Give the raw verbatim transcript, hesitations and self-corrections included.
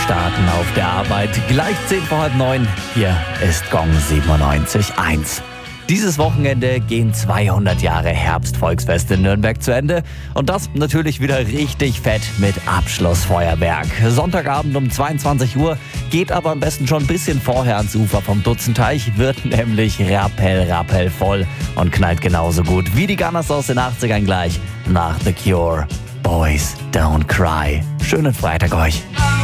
starten auf der Arbeit. Gleich zehn vor halb neun. Hier ist Gong siebenundneunzig Komma eins. Dieses Wochenende gehen zweihundert Jahre Herbstvolksfest in Nürnberg zu Ende. Und das natürlich wieder richtig fett mit Abschlussfeuerwerk. Sonntagabend um zweiundzwanzig Uhr geht aber am besten schon ein bisschen vorher ans Ufer vom Dutzenteich. Wird nämlich rappel, rappel voll und knallt genauso gut wie die Gunners aus den achtzigern gleich nach The Cure. Boys Don't Cry. Schönen Freitag euch.